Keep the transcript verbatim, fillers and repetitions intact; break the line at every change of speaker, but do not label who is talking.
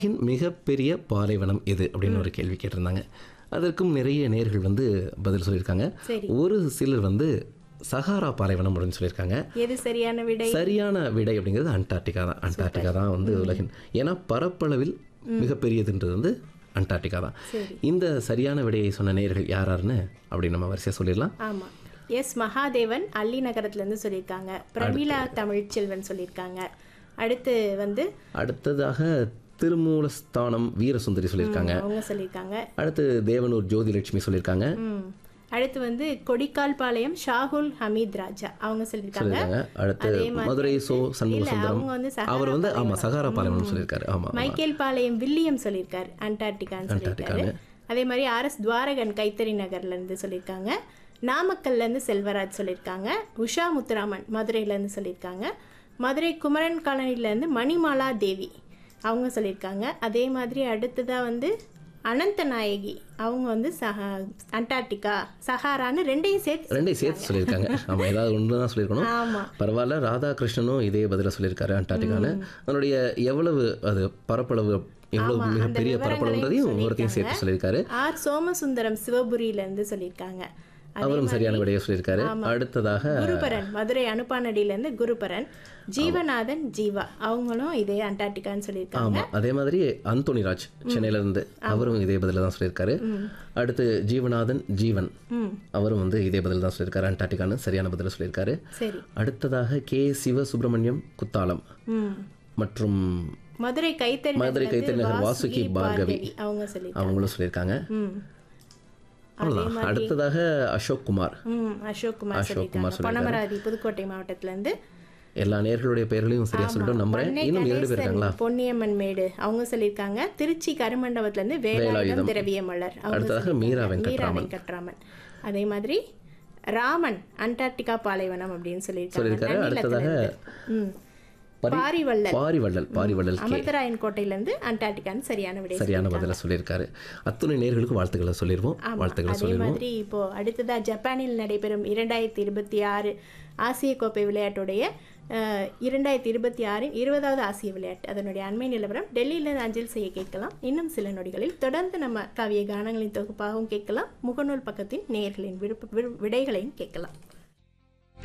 மிகப்பெரிய பாலைவனம் எது அப்படின்னு ஒரு கேள்வி கேட்டிருந்தாங்க. அதற்கும் நிறைய நேயர்கள் வந்து பதில் சொல்லியிருக்காங்க.
சரி.
ஒரு சிலர் வந்து சஹாரா பாலைவனம் அப்படின்னு சொல்லியிருக்காங்க.
எது சரியான விடை?
சரியான விடை அப்படிங்கிறது அண்டார்டிகா தான். அண்டார்டிகா தான் வந்து உலகின், ஏன்னா பரப்பளவில் மிகப்பெரியதுன்றது வந்து அண்டார்டிகா தான்.
சரி.
இந்த சரியான விடையை சொன்ன நேயர்கள் யாராருன்னு அப்படி நம்ம வரிசையாக சொல்லிடலாம்.
ஆமா. எஸ் மகாதேவன் அள்ளி நகரத்துலேருந்து சொல்லியிருக்காங்க. பிரமிளா தமிழ்ச்செல்வன் சொல்லியிருக்காங்க. அடுத்து வந்து
அடுத்ததாக திருமூலஸ்தானம் வீரசுந்தரி சொல்லியிருக்காங்க.
அவங்க சொல்லியிருக்காங்க.
அடுத்து தேவனூர் ஜோதிலட்சுமி சொல்லியிருக்காங்க.
ம். அடுத்து வந்து கொடிக்கால் பாளையம் ஷாகுல் ஹமீத் ராஜா அவங்க சொல்லியிருக்காங்க.
சொல்லியிருக்காங்க. அடுத்து
அதே மாதிரி
மதுரை சோ சண்முக
இல்ல,
சுந்தரம்
அவங்க வந்து சஹாரா
அவர் வந்து ஆமா
பாலைவனம்.
சகாரா பாலைவனம் சொல்லியிருக்காரு. ஆமா ஆமா.
மைக்கேல் பாளையம் வில்லியம் சொல்லியிருக்காரு அண்டார்டிகான்னு சொல்லியிருக்காரு. அதே மாதிரி ஆர் எஸ் துவாரகன் கைத்தறி நகர்ல இருந்து சொல்லியிருக்காங்க. நாமக்கல்ல இருந்து செல்வராஜ் சொல்லியிருக்காங்க. உஷா முத்துராமன் மதுரையில இருந்து சொல்லியிருக்காங்க. மதுரை குமரன் காலனில இருந்து மணிமாலா தேவி அவங்க சொல்லியிருக்காங்க. அதே மாதிரி அடுத்ததா வந்து அனந்த நாயகி அவங்க வந்து சஹா அண்டார்டிகா சஹாரான்னு ரெண்டையும் சேர்த்து
ரெண்டையும் சேர்த்து சொல்லியிருக்காங்க. ஆமா, ஏதாவது ஒன்று தான் சொல்லியிருக்கணும்.
ஆமா.
பரவாயில்ல, ராதாகிருஷ்ணனும் இதே பதில சொல்லியிருக்காரு அண்டார்டிகான்னு. அதனுடைய எவ்வளவு அது பரப்பளவு எவ்வளவு
ஆமா, அந்த
மிகப்பெரிய பரப்பளவுன்றதையும்
விவரங்களையும்
ஒவ்வொருத்தையும் சேர்த்து சொல்லியிருக்காரு.
ஆர் சோமசுந்தரம் சிவபுரியில இருந்து சொல்லியிருக்காங்க. அதே
அவரும்
மாதிரி
சரியான விடையை சொல்லியிருக்காரு. அடுத்ததாக
குருபரன் மதுரை அனுப்பானடியில இருந்து குருபரன் ஜீவநாதன் ஜீவா அவங்களும் இதே அண்டார்டிகான்னு சொல்லியிருக்காங்க.
ஆமா, அதே மாதிரி அந்தோணிராஜ் சென்னையில இருந்து அவரும் இதே பதில தான் சொல்லியிருக்காரு. அடுத்து ஜீவநாதன் ஜீவன்
ம்.
அவரும் வந்து இதே பதில் தான் சொல்லியிருக்காரு. அண்டார்டிகான்னு சரியான பதில சொல்லியிருக்காரு.
சரி.
அடுத்ததாக கே சிவ சுப்பிரமணியம் குத்தாலம்
ம்.
மற்றும்
மதுரை கைத்தறி
மதுரை
நகர்ல
கைத்தறி
இருந்து
நகர் வாசுகி பார்கவி
அவங்க சொல்லியிருக்காங்க.
அவங்களும் சொல்லியிருக்காங்க.
ம்.
அவ்வளவுதான். அடுத்ததாக அசோக் குமார்
ம். அசோக் குமார்
அசோக் குமார்
சொல்லியிருக்காங்க.
சொல்லியிருக்காரு.
பனமராதி புதுக்கோட்டை மாவட்டத்துல இருந்து.
எல்லா நேயர்களுடைய பெயர்களையும் சரியா சொல்லிட்டு நம்புறேன்.
பண்ணை
இன்னும் இரண்டு பேர்
கணேசன்
இருக்காங்களா?
பொன்னியம்மன் மேடு அவங்க சொல்லியிருக்காங்க. திருச்சி கருமண்டபத்துல இருந்து வேலாயுதம் திரவியமலர் அவங்க
அடுத்ததாக
சொல்லியிருக்காங்க.
மீரா
மீரா
வெங்கட்ராமன்
வெங்கட்ராமன். அதே மாதிரி ராமன் அண்டார்டிகா பாலைவனம் அப்படின்னு சொல்லியிருக்காங்க.
சொல்லியிருக்காரு. அடுத்ததாக
நன்னிலத்துல இருந்து. ம்.
பரி-
பாரிவள்ளல்
பாரிவள்ளல் பாரிவள்ளல் கே
அமிர்தராயன் கோட்டையில இருந்து அண்டார்டிகான்னு சரியான விடை
சரியான பதில சொல்லியிருக்காரு. அத்துணை நேயர்களுக்கு வாழ்த்துக்களை சொல்லிடுவோம். வாழ்த்துக்களை
அதே
சொல்லிடுவோம்.
மாதிரி இப்போ அடுத்ததா ஜப்பானில் நடைபெறும் இரண்டாயிரத்தி இருபத்தி ஆறு ஆசிய கோப்பை விளையாட்டுடைய அஹ், இரண்டாயிரத்தி இருபத்தி ஆறின் இருபதாவது ஆசிய விளையாட்டு அதனுடைய அண்மை நிலவரம் டெல்லியிலிருந்து அஞ்சல் செய்ய கேட்கலாம். இன்னும் சில நொடிகளில் தொடர்ந்து நம்ம காவிய கானங்களின் தொகுப்பாகவும் கேட்கலாம். முகநூல் பக்கத்தின் நேயர்களின் விருப்ப விரு- விடைகளையும் கேட்கலாம்.